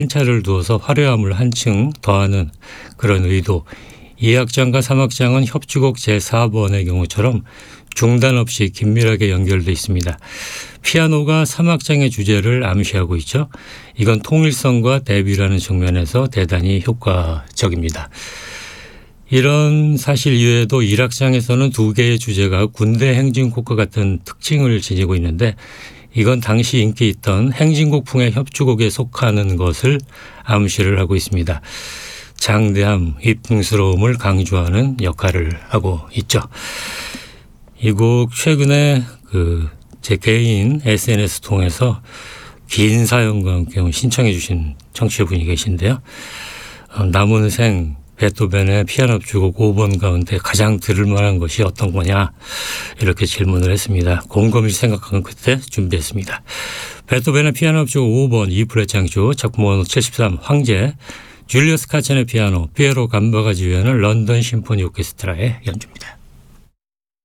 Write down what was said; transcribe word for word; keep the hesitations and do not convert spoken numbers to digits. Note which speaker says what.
Speaker 1: 차를 두어서 화려함을 한층 더하는 그런 의도. 이 악장과 삼 악장은 협주곡 제사 번의 경우처럼 중단 없이 긴밀하게 연결되어 있습니다. 피아노가 삼 악장의 주제를 암시하고 있죠. 이건 통일성과 대비라는 측면에서 대단히 효과적입니다. 이런 사실 이외에도 일 악장에서는 두 개의 주제가 군대 행진곡과 같은 특징을 지니고 있는데 이건 당시 인기 있던 행진곡풍의 협주곡에 속하는 것을 암시를 하고 있습니다. 장대함, 이풍스러움을 강조하는 역할을 하고 있죠. 이 곡 최근에 그 제 개인 에스엔에스 통해서 긴 사연과 함께 신청해 주신 청취자분이 계신데요. 어, 남은 생 베토벤의 피아노 협주곡 오 번 가운데 가장 들을 만한 것이 어떤 거냐 이렇게 질문을 했습니다. 곰곰이 생각한 끝에 준비했습니다. 베토벤의 피아노 협주곡 오 번 이 플랫 장조 작품 번호 칠십삼 황제 줄리어스 카첸의 피아노 피에로 감바가 지휘하는 런던 심포니 오케스트라의 연주입니다.